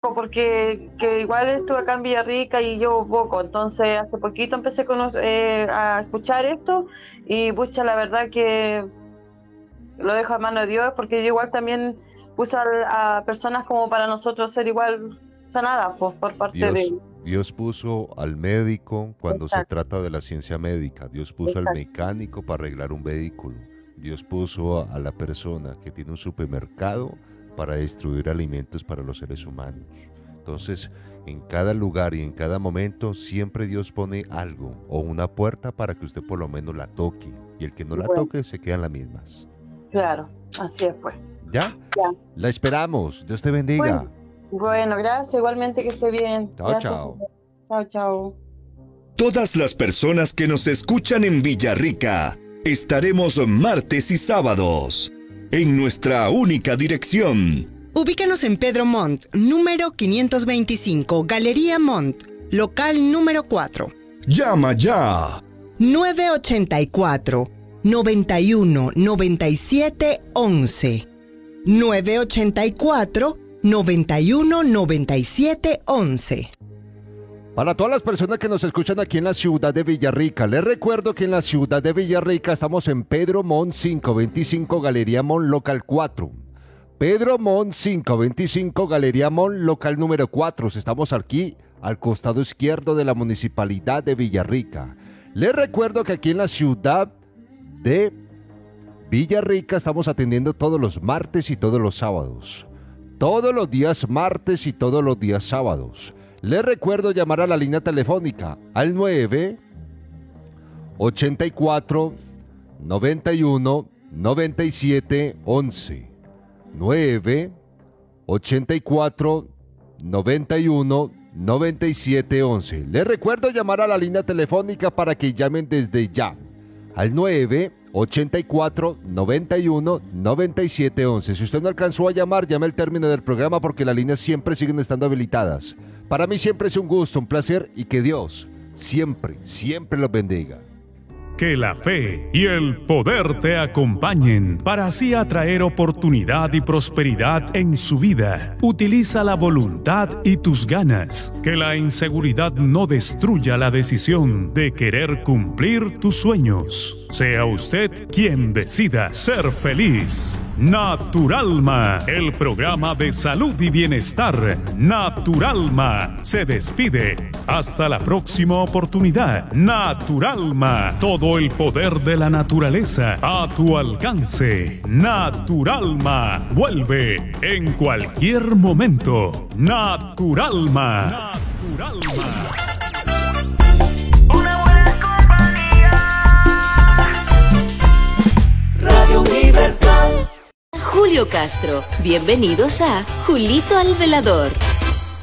poco, porque que igual estuve acá en Villarrica y yo poco, entonces hace poquito empecé a escuchar esto y pucha, la verdad que lo dejo a mano de Dios, porque yo igual también puse a personas como para nosotros ser igual sanadas, pues, por parte de... Dios puso al médico cuando se Exacto, trata de la ciencia médica, Dios puso al exacto, mecánico para arreglar un vehículo, Dios puso a la persona que tiene un supermercado para distribuir alimentos para los seres humanos. Entonces, en cada lugar y en cada momento, siempre Dios pone algo o una puerta para que usted por lo menos la toque, y el que no la bueno, toque se quedan las mismas. claro, así es, pues. ¿Ya? Ya. La esperamos. Dios te Bueno, bendiga. bueno, gracias, igualmente que esté bien. Chao, Gracias. chao. Chao, chao. Todas las personas que nos escuchan en Villarrica, estaremos martes y sábados en nuestra única dirección. Ubícanos en Pedro Montt, número 525, Galería Montt, local número 4. Llama ya. 984 91 97 11. 984 91 97 11. Para todas las personas que nos escuchan aquí en la ciudad de Villarrica, les recuerdo que en la ciudad de Villarrica estamos en Pedro Montt 525, Galería Montt, local 4. Pedro Montt 525, Galería Montt, local número 4. Estamos aquí al costado izquierdo de la municipalidad de Villarrica. Les recuerdo que aquí en la ciudad de Villarrica estamos atendiendo todos los martes y todos los sábados. Todos los días martes y todos los días sábados. Les recuerdo llamar a la línea telefónica al 9 84 91 97 11. 9 84 91 97 11. Les recuerdo llamar a la línea telefónica para que llamen desde ya al 9 84 91 97 11. Si usted no alcanzó a llamar, llame al término del programa porque las líneas siempre siguen estando habilitadas. Para mí siempre es un gusto, un placer, y que Dios siempre, siempre los bendiga. Que la fe y el poder te acompañen para así atraer oportunidad y prosperidad en su vida. Utiliza la voluntad y tus ganas. Que la inseguridad no destruya la decisión de querer cumplir tus sueños. Sea usted quien decida ser feliz. Naturalma, el programa de salud y bienestar. Naturalma se despide. Hasta la próxima oportunidad. Naturalma, todo el poder de la naturaleza a tu alcance. Naturalma, vuelve en cualquier momento. Naturalma. Naturalma. Radio Universal. Julio Castro, bienvenidos a Julito al Velador.